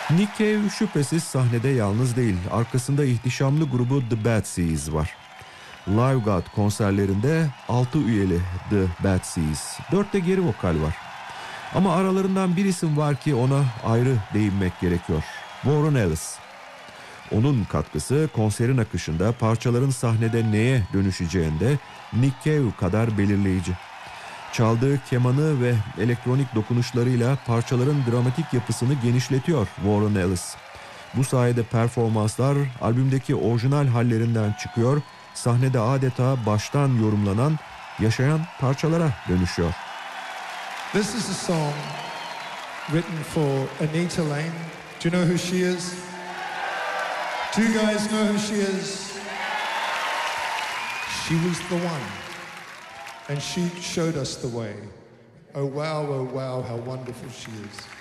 Nick Cave şüphesiz sahnede yalnız değil. Arkasında ihtişamlı grubu The Bad Seeds var. Live God konserlerinde 6 üyeli The Bad Seeds. 4 de geri vokal var. Ama aralarından bir isim var ki ona ayrı değinmek gerekiyor. Warren Ellis. Onun katkısı konserin akışında parçaların sahnede neye dönüşeceğinde Nick Cave kadar belirleyici. Çaldığı kemanı ve elektronik dokunuşlarıyla parçaların dramatik yapısını genişletiyor Warren Ellis. Bu sayede performanslar albümdeki orijinal hallerinden çıkıyor, sahnede adeta baştan yorumlanan, yaşayan parçalara dönüşüyor. This is a song written for Anita Lane. Do you know who she is? Do you guys know who she is? She was the one. And she showed us the way. Oh wow, how wonderful she is.